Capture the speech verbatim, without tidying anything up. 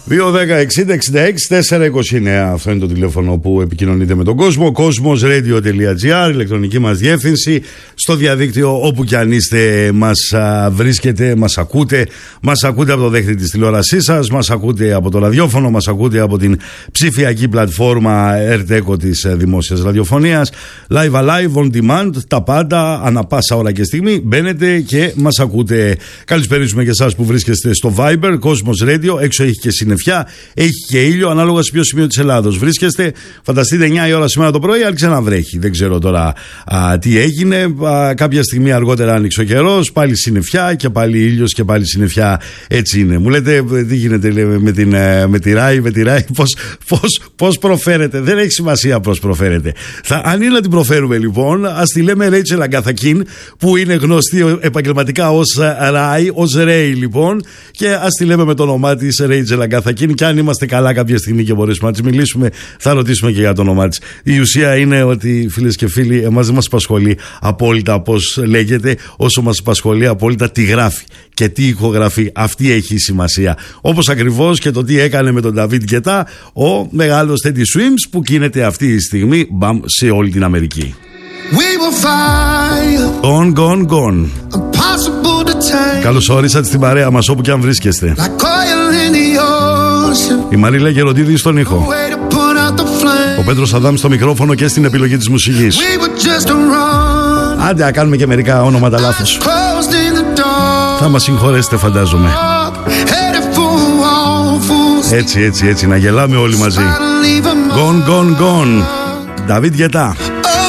δύο δέκα εξήντα εξήντα έξι τετρακόσια είκοσι εννέα. Αυτό είναι το τηλέφωνο που επικοινωνείτε με τον κόσμο. Cosmosradio.gr, ηλεκτρονική μας διεύθυνση. Στο διαδίκτυο, όπου κι αν είστε, μας βρίσκετε, μας ακούτε. Μας ακούτε από το δέχτη της τηλεόρασής σας, μας ακούτε από το ραδιόφωνο, μας ακούτε από την ψηφιακή πλατφόρμα Ερτέκο της δημόσιας ραδιοφωνίας. Live alive, on demand, τα πάντα, ανα πάσα ώρα και στιγμή. Μπαίνετε και μας ακούτε. Καλησπέριζουμε και εσάς που βρίσκεστε στο Viber, Cosmos Radio. Έξω έχει και συννεφιά, έχει και ήλιο, ανάλογα σε ποιο σημείο της Ελλάδος βρίσκεστε. Φανταστείτε εννιά η ώρα σήμερα το πρωί, άρχισε να βρέχει. Δεν ξέρω τώρα α, τι έγινε. Α, κάποια στιγμή αργότερα άνοιξε ο καιρός, πάλι συννεφιά και πάλι ήλιος και πάλι συννεφιά. Έτσι είναι. Μου λέτε τι γίνεται λέει, με, την, με τη Ράη, με τη Ράη, πώς, πώς, πώς προφέρετε. Δεν έχει σημασία πώς προφέρετε. Θα, αν είναι να την προφέρουμε λοιπόν, ας τη λέμε Ρέιτσελ Αγκάθακιν, που είναι γνωστή επαγγελματικά ως Ράη, ως Ρέι λοιπόν, και ας τη λέμε με το όνομά της Ρέιτσελ Αγκάθακιν. Και αν είμαστε καλά κάποια στιγμή και μπορέσουμε να της μιλήσουμε, θα ρωτήσουμε και για το όνομά της. Η ουσία είναι ότι, φίλες και φίλοι, εμάς δεν μας απασχολεί απόλυτα πώς λέγεται, όσο μας απασχολεί απόλυτα τι γράφει και τι ηχογραφεί. Αυτή έχει σημασία. Όπως ακριβώς και το τι έκανε με τον Νταβίτ Γκετά, ο μεγάλος Τέντι Σουίμς, που κινείται αυτή τη στιγμή μπαμ σε όλη την Αμερική. Gone, gone, gone. Καλώς ορίσατε στην παρέα μας όπου και αν βρίσκεστε. Η Μαρίλα Γεροντίδη στον ήχο, ο Πέτρος Αδάμ στο μικρόφωνο και στην επιλογή της μουσικής. Άντε να κάνουμε και μερικά ονόματα λάθος, θα μας συγχωρέσετε φαντάζομαι. Έτσι έτσι έτσι να γελάμε όλοι μαζί. Gone, gone, gone. Νταβίτ Γκετά.